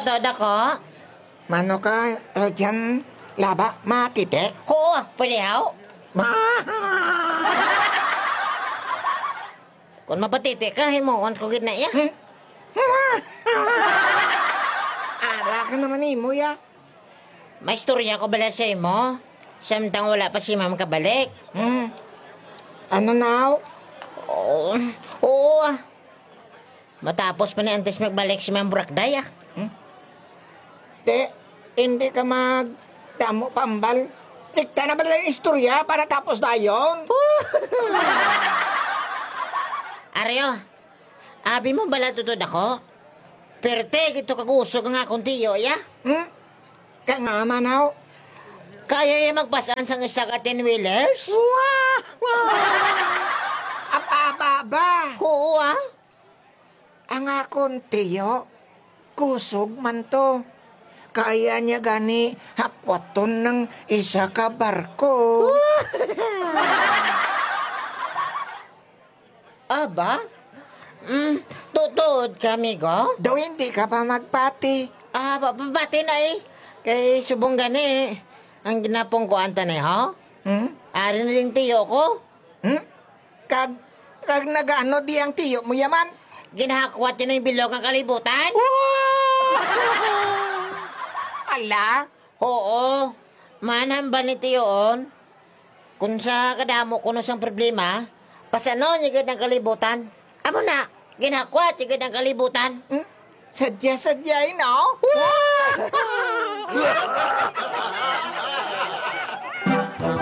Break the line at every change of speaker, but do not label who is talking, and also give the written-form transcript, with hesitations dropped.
Matutod ako?
Mano ka, dyan, laba, makite?
Oo, pwede ako. Kung mapatiti ka, himuon ko gid na iya.
Ala ka naman imo, ya.
May istorya ko bala sa imo. Samtang wala pa si ma'am kabalik.
Ano now?
Oo. Oo. Matapos pa ni antes magbalik si ma'am Burakday ah.
Hindi ka magdamo pambal. Dikta na ba lang istorya para tapos na yun?
Aryo, abi mo bala tutod ako? Perte, gito kagusog nga akong tiyo, ya?
Ka nga manaw.
Kaya yung magpasaan sa isa ka 10-wheelers?
Wow! Apa?
Oo ah.
Ang akong tiyo, kusog man to. Kaya niya gani hakwaton ng isa ka barko.
Aba? Tutod kami go?
Daw hindi ka pa magpati.
Babati na eh. Kay subong gani. Ang ginapong kuanta na ho? Ari na rin tiyo ko.
Kag nagano di ang tiyo mo yaman?
Ginahakwat yun na yung bilog ng kalibutan?
Ala?
Oo. Manam ba ni tiyoon? Kung sa kadamo ko ng problema, pasano niya ng kalibutan? Amo na, ginahakwat niya ng kalibutan.
Sadya-sadya, no?